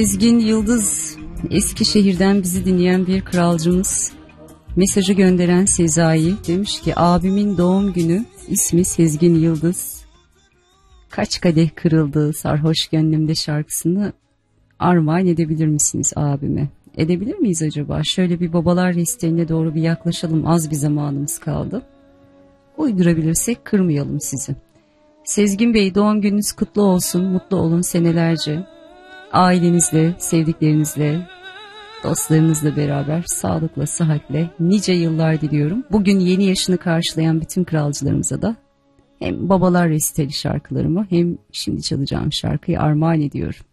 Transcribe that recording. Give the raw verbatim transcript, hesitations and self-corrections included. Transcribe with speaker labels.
Speaker 1: Sezgin Yıldız, Eskişehir'den bizi dinleyen bir kralcımız. Mesajı gönderen Sezai demiş ki abimin doğum günü, ismi Sezgin Yıldız. Kaç kadeh kırıldı sarhoş gönlümde şarkısını armağan edebilir misiniz abime? Edebilir miyiz acaba? Şöyle bir babalar listelerine doğru bir yaklaşalım, az bir zamanımız kaldı. Uydurabilirsek kırmayalım sizi. Sezgin Bey, doğum gününüz kutlu olsun, mutlu olun senelerce. Ailenizle, sevdiklerinizle, dostlarınızla beraber sağlıkla, sıhhatle nice yıllar diliyorum. Bugün yeni yaşını karşılayan bütün kralcılarımıza da hem babalar resitali şarkılarımı hem şimdi çalacağım şarkıyı armağan ediyorum.